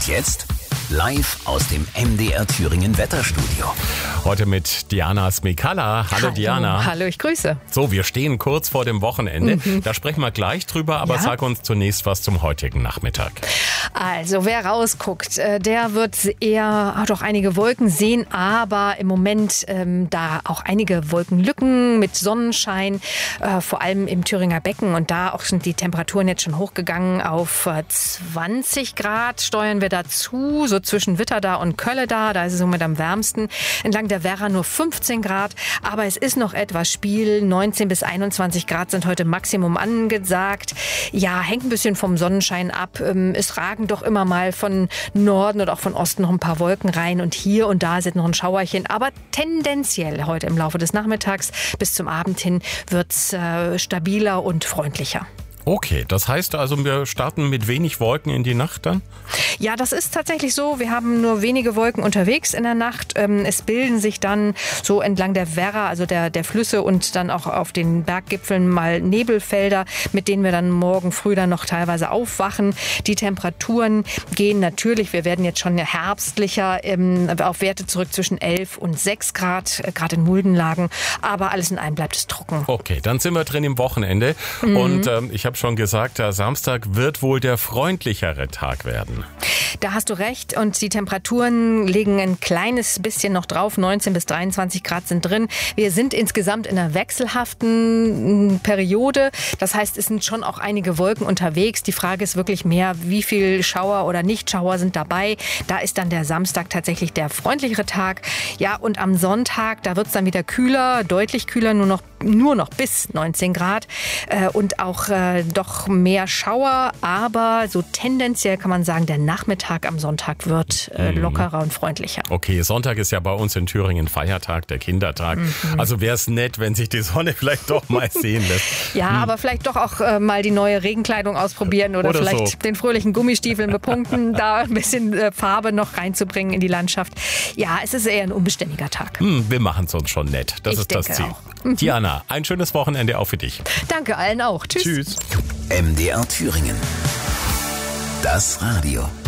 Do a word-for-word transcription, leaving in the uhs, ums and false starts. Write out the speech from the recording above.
jetzt live aus dem M D R Thüringen Wetterstudio. Heute mit Diana Smikalla. Hallo, Hallo Diana. Hallo, ich grüße. So, wir stehen kurz vor dem Wochenende. Mhm. Da sprechen wir gleich drüber, aber ja? Sag uns zunächst was zum heutigen Nachmittag. Also, wer rausguckt, der wird eher doch einige Wolken sehen, aber im Moment ähm, da auch einige Wolkenlücken mit Sonnenschein, äh, vor allem im Thüringer Becken. Und da auch sind die Temperaturen jetzt schon hochgegangen auf äh, zwanzig Grad, steuern wir dazu, so zwischen Witterda und Kölleda, da ist es somit am wärmsten. Entlang der Werra nur fünfzehn Grad, aber es ist noch etwas Spiel. neunzehn bis einundzwanzig Grad sind heute Maximum angesagt. Ja, hängt ein bisschen vom Sonnenschein ab. Es ragen doch immer mal von Norden oder auch von Osten noch ein paar Wolken rein und hier und da sind noch ein Schauerchen, aber tendenziell heute im Laufe des Nachmittags bis zum Abend hin wird es äh, stabiler und freundlicher. Okay, das heißt also, wir starten mit wenig Wolken in die Nacht dann? Ja, das ist tatsächlich so. Wir haben nur wenige Wolken unterwegs in der Nacht. Es bilden sich dann so entlang der Werra, also der, der Flüsse und dann auch auf den Berggipfeln mal Nebelfelder, mit denen wir dann morgen früh dann noch teilweise aufwachen. Die Temperaturen gehen natürlich, wir werden jetzt schon herbstlicher, auf Werte zurück zwischen elf und sechs Grad, gerade in Muldenlagen. Aber alles in allem bleibt es trocken. Okay, dann sind wir drin im Wochenende. Mhm. Und ähm, ich habe schon gesagt, der Samstag wird wohl der freundlichere Tag werden. Da hast du recht und die Temperaturen legen ein kleines bisschen noch drauf, neunzehn bis dreiundzwanzig Grad sind drin. Wir sind insgesamt in einer wechselhaften Periode, das heißt, es sind schon auch einige Wolken unterwegs. Die Frage ist wirklich mehr, wie viel Schauer oder Nichtschauer sind dabei. Da ist dann der Samstag tatsächlich der freundlichere Tag. Ja, und am Sonntag, da wird es dann wieder kühler, deutlich kühler, nur noch, nur noch bis neunzehn Grad äh, und auch äh, doch mehr Schauer, aber so tendenziell kann man sagen, der Nachmittag am Sonntag wird äh, lockerer und freundlicher. Okay, Sonntag ist ja bei uns in Thüringen Feiertag, der Kindertag. Mhm. Also wäre es nett, wenn sich die Sonne vielleicht doch mal sehen lässt. Ja, hm. aber vielleicht doch auch äh, mal die neue Regenkleidung ausprobieren oder, oder vielleicht so den fröhlichen Gummistiefeln bepunkten, da ein bisschen äh, Farbe noch reinzubringen in die Landschaft. Ja, es ist eher ein unbeständiger Tag. Hm, wir machen es uns schon nett. Das ich ist das Ziel. Auch. Mhm. Diana, ein schönes Wochenende auch für dich. Danke allen auch. Tschüss. Tschüss. M D R Thüringen. Das Radio.